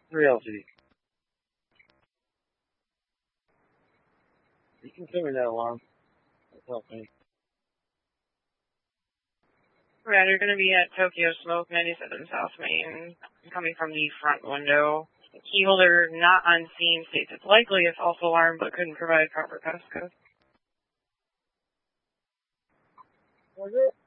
3LG. You can cover that alarm. That'll help me. Right, you're going to be at Tokyo Smoke, 97 South Main, coming from the front window. The key holder not on scene states it's likely a false alarm, but couldn't provide proper passcode. Was it?